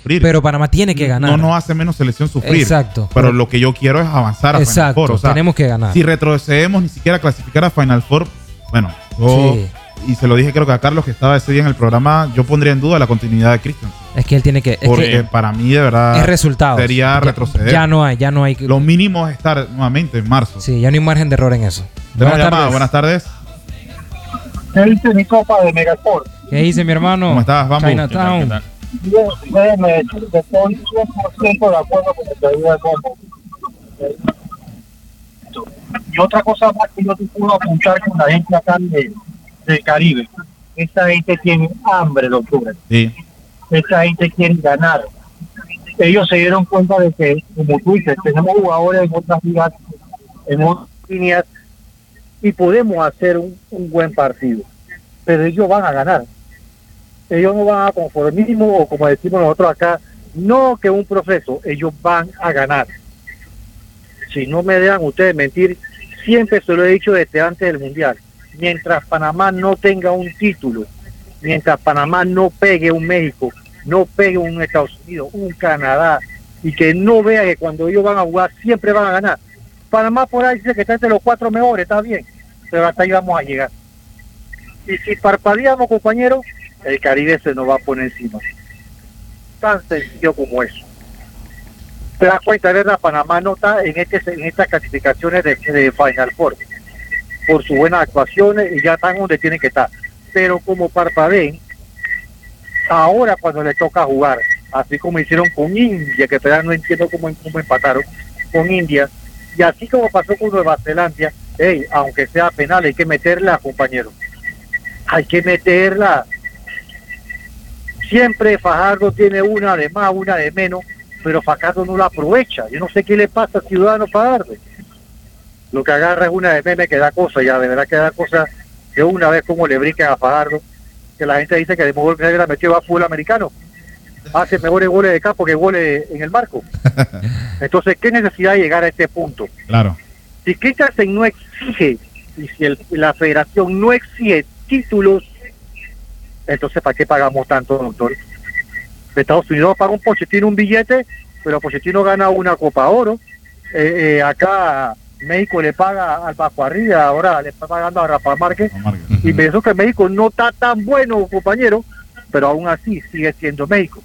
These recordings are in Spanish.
sufrir. Pero Panamá tiene que ganar. No nos hace menos selección sufrir. Exacto. Pero lo que yo quiero es avanzar a Final Four. O sea, tenemos que ganar. Si retrocedemos ni siquiera clasificar a Final Four, bueno, yo, y se lo dije creo que a Carlos que estaba ese día en el programa, yo pondría en duda la continuidad de Christian. Es que él tiene que... Porque para mí de verdad es resultado. Sería retroceder. Ya no hay. Lo mínimo es estar nuevamente en marzo. Sí, ya no hay margen de error en eso. Buenas tardes. ¿Qué dice mi copa de Megasport? ¿Qué dice mi hermano? ¿Cómo estás, Bambu? Chinatown. Yo estoy 100% de acuerdo con el pedido de combo. Y otra cosa más que yo te puedo apuntar con la gente acá del Caribe. Esta gente tiene hambre de octubre. Sí. Esta gente quiere ganar. Ellos se dieron cuenta de que, como tú dices, tenemos jugadores en otras ligas, en otras líneas, y podemos hacer un buen partido. Pero ellos van a ganar. Ellos no van a conformismo, o como decimos nosotros acá, no que un proceso, ellos van a ganar. Si no me dejan ustedes mentir, siempre se lo he dicho desde antes del Mundial. Mientras Panamá no tenga un título, mientras Panamá no pegue un México, no pegue un Estados Unidos, un Canadá, y que no vea que cuando ellos van a jugar siempre van a ganar. Panamá por ahí dice que está entre los 4 mejores, está bien, pero hasta ahí vamos a llegar. Y si parpadeamos, compañeros, el Caribe se nos va a poner encima. Tan sencillo como eso. Te das cuenta, ¿verdad? Panamá no está en estas clasificaciones de Final Four por sus buenas actuaciones y ya están donde tienen que estar. Pero como parpadeen, ahora cuando le toca jugar, así como hicieron con India, que todavía no entiendo cómo empataron con India, y así como pasó con Nueva Zelanda, aunque sea penal, hay que meterla, compañeros. Hay que meterla. Siempre Fajardo tiene una de más, una de menos, pero Fajardo no la aprovecha. Yo no sé qué le pasa a Ciudadano Fajardo. Lo que agarra es una de meme que da cosa, ya de verdad que da cosa que una vez como le brincan a Fajardo, que la gente dice que de mejor que la metió a fútbol americano. Hace mejores goles de campo que goles en el marco. Entonces, ¿qué necesidad de llegar a este punto? Claro. Si Christensen no exige, y si la federación no exige títulos, entonces ¿para qué pagamos tanto, doctor? Estados Unidos paga un Pochettino un billete, pero Pochettino gana una Copa Oro. Acá México le paga al Bajo Arriba, ahora le está pagando a Rafa Márquez. Y pienso que México no está tan bueno, compañero, pero aún así sigue siendo México.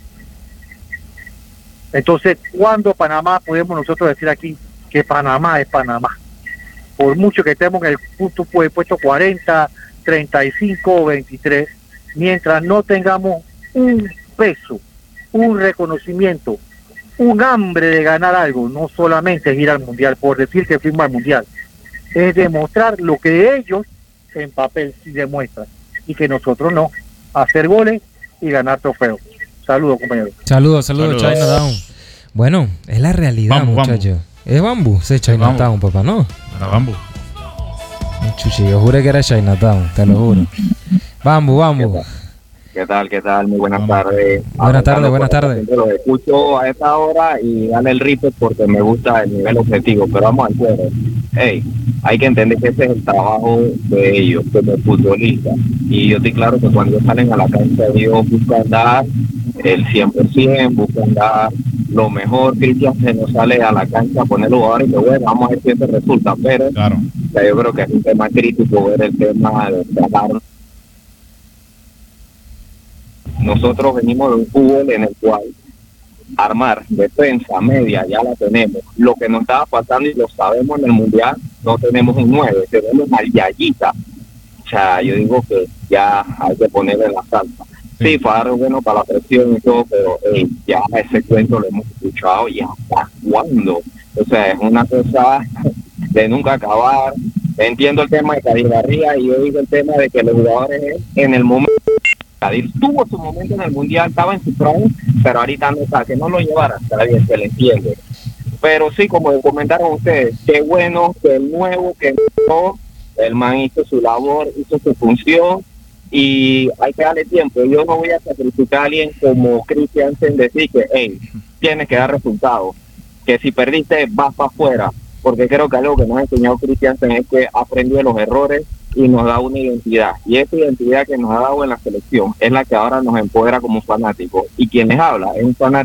Entonces, ¿cuándo Panamá podemos nosotros decir aquí que Panamá es Panamá? Por mucho que estemos en el puesto 40, 35 o 23, mientras no tengamos un peso, un reconocimiento, un hambre de ganar algo, no solamente es ir al Mundial por decir que fuimos al Mundial, es demostrar lo que ellos en papel sí demuestran y que nosotros no, hacer goles y ganar trofeos. Saludos, compañeros. Saludos, Chinatown. Bueno, es la realidad, muchachos. Es Bambu, ese Chinatown, papá, ¿no? Era Bambu. Chuchi, yo juré que era Chinatown, te lo juro. Bambu. ¿Qué tal? Muy buenas tardes. Buenas tardes. Los escucho a esta hora y dan el replay porque me gusta el nivel objetivo, pero vamos al juego. Hay que entender que ese es el trabajo de ellos como futbolistas. Y yo estoy claro que cuando salen a la cancha ellos buscan dar el 100%, buscan dar lo mejor. Cristian se nos sale a la cancha a poner los jugadores y que bueno, vamos a ver si eso resulta. Pero claro, yo creo que es un tema crítico ver el tema de trabajar. Nosotros venimos de un fútbol en el cual armar defensa media ya la tenemos. Lo que nos estaba faltando, y lo sabemos en el Mundial, no tenemos un 9, tenemos al Yayita. O sea, yo digo que ya hay que ponerle la salsa. Sí, Fajardo bueno para la presión y todo, pero ya ese cuento lo hemos escuchado y hasta cuándo. O sea, es una cosa de nunca acabar. Entiendo el tema de Kadir Barría y yo digo el tema de que los jugadores en el momento Kadir tuvo su momento en el Mundial, estaba en su prime, pero ahorita no está, que no lo llevara, está bien, se le entiende. Pero sí, como comentaron ustedes, qué bueno que el nuevo, que no, el man hizo su labor, hizo su función, y hay que darle tiempo. Yo no voy a sacrificar a alguien como Christiansen, decir que, tienes que dar resultados, que si perdiste vas para afuera, porque creo que algo que nos ha enseñado Christiansen es que aprendió de los errores y nos da una identidad, y esa identidad que nos ha dado en la selección es la que ahora nos empodera como fanáticos, y quien les habla es un fanático